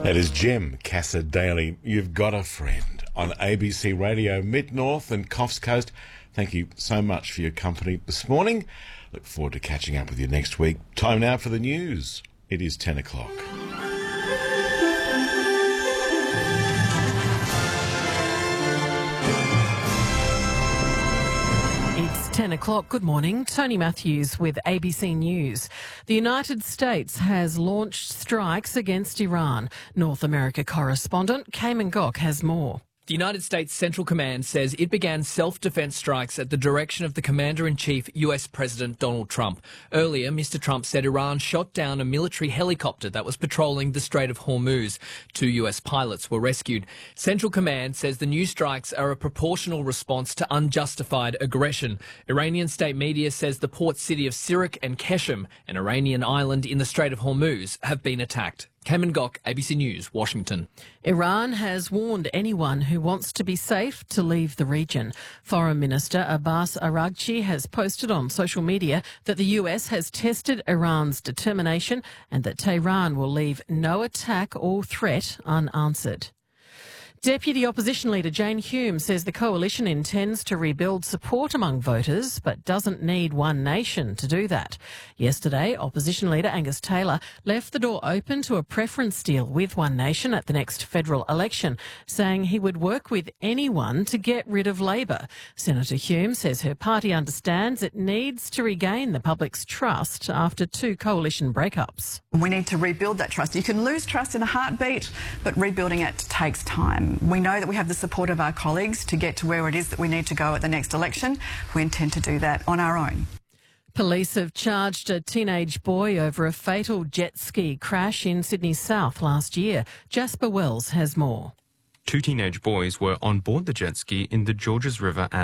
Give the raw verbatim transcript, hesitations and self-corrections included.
That is Jem Casa Daly. You've got a friend on A B C Radio Mid-North and Coffs Coast. Thank you so much for your company this morning. Look forward to catching up with you next week. Time now for the news. It is ten o'clock. ten o'clock. Good morning. Tony Matthews with A B C News. The United States has launched strikes against Iran. North America correspondent Cayman Gok has more. The United States Central Command says it began self-defense strikes at the direction of the Commander-in-Chief, U S President Donald Trump. Earlier, Mister Trump said Iran shot down a military helicopter that was patrolling the Strait of Hormuz. Two U S pilots were rescued. Central Command says the new strikes are a proportional response to unjustified aggression. Iranian state media says the port city of Sirak and Keshem, an Iranian island in the Strait of Hormuz, have been attacked. Cayman Gok, A B C News, Washington. Iran has warned anyone who wants to be safe to leave the region. Foreign Minister Abbas Araghchi has posted on social media that the U S has tested Iran's determination and that Tehran will leave no attack or threat unanswered. Deputy Opposition Leader Jane Hume says the coalition intends to rebuild support among voters but doesn't need One Nation to do that. Yesterday, Opposition Leader Angus Taylor left the door open to a preference deal with One Nation at the next federal election, saying he would work with anyone to get rid of Labor. Senator Hume says her party understands it needs to regain the public's trust after two coalition breakups. We need to rebuild that trust. You can lose trust in a heartbeat, but rebuilding it takes time. We know that we have the support of our colleagues to get to where it is that we need to go at the next election. We intend to do that on our own. Police have charged a teenage boy over a fatal jet ski crash in Sydney South last year. Jasper Wells has more. Two teenage boys were on board the jet ski in the Georges River at